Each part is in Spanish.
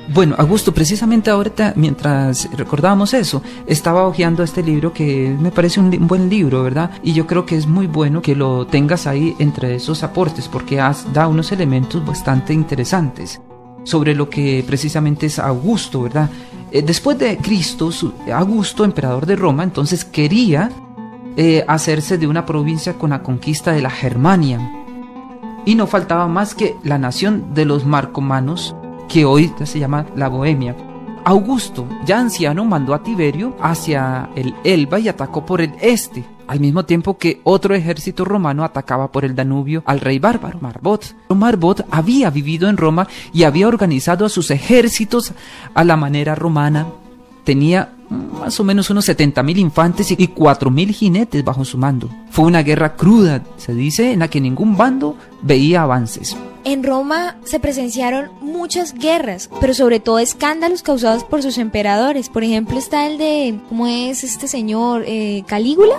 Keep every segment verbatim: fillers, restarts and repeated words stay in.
Bueno, Augusto, precisamente ahorita, mientras recordábamos eso, estaba hojeando este libro que me parece un, li- un buen libro, ¿verdad? Y yo creo que es muy bueno que lo tengas ahí entre esos aportes, porque has, da unos elementos bastante interesantes sobre lo que precisamente es Augusto, ¿verdad? Eh, después de Cristo, su- Augusto, emperador de Roma, entonces quería eh, hacerse de una provincia con la conquista de la Germania. Y no faltaba más que la nación de los marcomanos, que hoy se llama la Bohemia. Augusto, ya anciano, mandó a Tiberio hacia el Elba y atacó por el este, al mismo tiempo que otro ejército romano atacaba por el Danubio al rey bárbaro, Marbot. Marbot había vivido en Roma y había organizado a sus ejércitos a la manera romana. Tenía más o menos unos setenta mil infantes y cuatro mil jinetes bajo su mando. Fue una guerra cruda, se dice, en la que ningún bando veía avances. En Roma se presenciaron muchas guerras, pero sobre todo escándalos causados por sus emperadores. Por ejemplo, está el de, ¿cómo es este señor? Eh, ¿Calígula?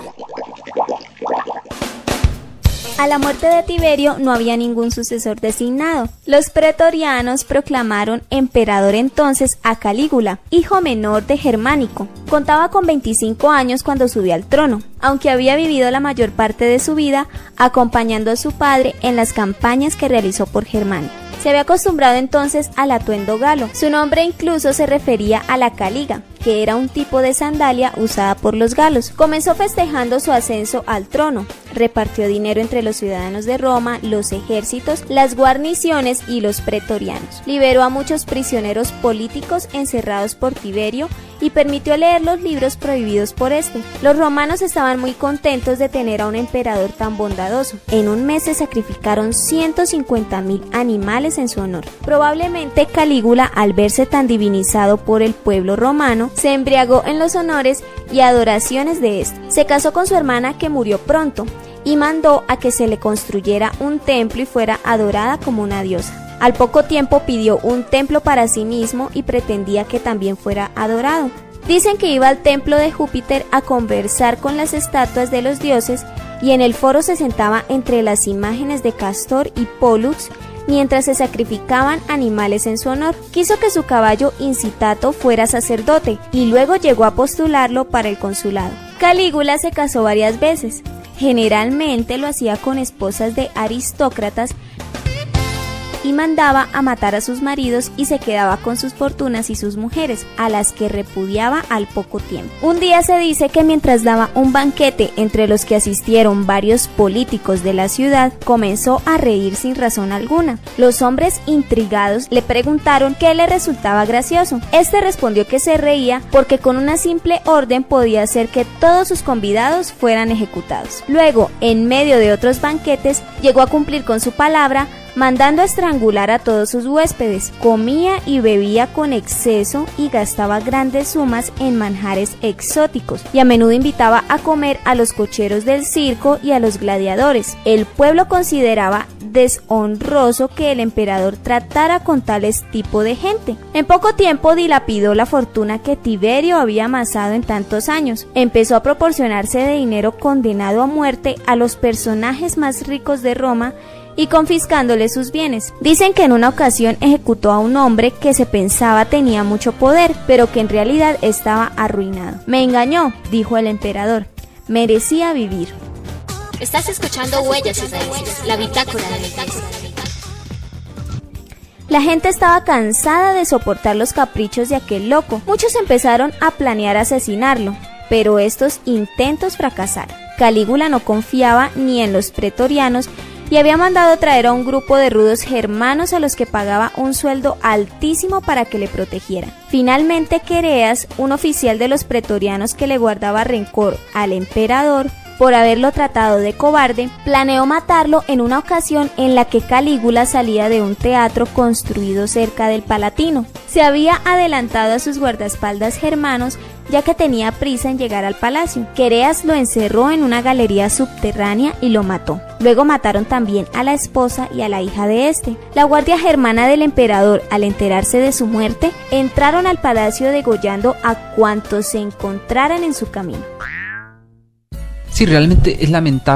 A la muerte de Tiberio no había ningún sucesor designado. Los pretorianos proclamaron emperador entonces a Calígula, hijo menor de Germánico. Contaba con veinticinco años cuando subió al trono, aunque había vivido la mayor parte de su vida acompañando a su padre en las campañas que realizó por Germania. Se había acostumbrado entonces al atuendo galo. Su nombre incluso se refería a la caliga, que era un tipo de sandalia usada por los galos. Comenzó festejando su ascenso al trono. Repartió dinero entre los ciudadanos de Roma, los ejércitos, las guarniciones y los pretorianos. Liberó a muchos prisioneros políticos encerrados por Tiberio y permitió leer los libros prohibidos por este. Los romanos estaban muy contentos de tener a un emperador tan bondadoso. En un mes se sacrificaron ciento cincuenta mil animales en su honor. Probablemente Calígula, al verse tan divinizado por el pueblo romano, se embriagó en los honores y adoraciones de este. Se casó con su hermana, que murió pronto, y mandó a que se le construyera un templo y fuera adorada como una diosa. Al poco tiempo pidió un templo para sí mismo y pretendía que también fuera adorado. Dicen que iba al templo de Júpiter a conversar con las estatuas de los dioses y en el foro se sentaba entre las imágenes de Castor y Pólux mientras se sacrificaban animales en su honor. Quiso que su caballo Incitato fuera sacerdote y luego llegó a postularlo para el consulado. Calígula se casó varias veces. Generalmente lo hacía con esposas de aristócratas y mandaba a matar a sus maridos y se quedaba con sus fortunas y sus mujeres, a las que repudiaba al poco tiempo. Un día se dice que mientras daba un banquete entre los que asistieron varios políticos de la ciudad, comenzó a reír sin razón alguna. Los hombres intrigados le preguntaron qué le resultaba gracioso. Este respondió que se reía porque con una simple orden podía hacer que todos sus convidados fueran ejecutados. Luego, en medio de otros banquetes, llegó a cumplir con su palabra, mandando a estrangular a todos sus huéspedes. Comía y bebía con exceso y gastaba grandes sumas en manjares exóticos, y a menudo invitaba a comer a los cocheros del circo y a los gladiadores. El pueblo consideraba deshonroso que el emperador tratara con tales tipo de gente. En poco tiempo dilapidó la fortuna que Tiberio había amasado en tantos años. Empezó a proporcionarse de dinero condenado a muerte a los personajes más ricos de Roma y confiscándole sus bienes. Dicen que en una ocasión ejecutó a un hombre que se pensaba tenía mucho poder, pero que en realidad estaba arruinado. Me engañó, dijo el emperador. Merecía vivir. Estás escuchando Huellas y Raíces, la bitácora de la iglesia. La gente estaba cansada de soportar los caprichos de aquel loco. Muchos empezaron a planear asesinarlo, pero estos intentos fracasaron. Calígula no confiaba ni en los pretorianos y había mandado traer a un grupo de rudos germanos a los que pagaba un sueldo altísimo para que le protegieran. Finalmente, Quereas, un oficial de los pretorianos que le guardaba rencor al emperador por haberlo tratado de cobarde, planeó matarlo en una ocasión en la que Calígula salía de un teatro construido cerca del Palatino. Se había adelantado a sus guardaespaldas germanos, ya que tenía prisa en llegar al palacio. Quereas lo encerró en una galería subterránea y lo mató. Luego mataron también a la esposa y a la hija de este. La guardia germana del emperador, al enterarse de su muerte, entraron al palacio degollando a cuantos se encontraran en su camino. Sí, realmente es lamentable